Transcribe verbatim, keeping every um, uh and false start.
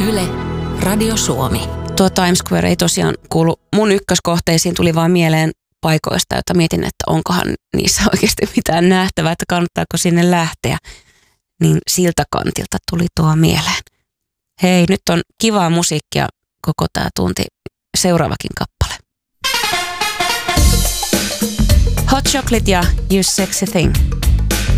Yle, Radio Suomi. Tuo Times Square ei tosiaan kuulu mun ykköskohteisiin, tuli vaan mieleen paikoista, joita mietin, että onkohan niissä oikeasti mitään nähtävää, että kannattaako sinne lähteä. Niin siltä kantilta tuli tuo mieleen. Hei, nyt on kivaa musiikkia koko tää tunti. Seuraavakin kappale. Hot Chocolate ja You Sexy Thing.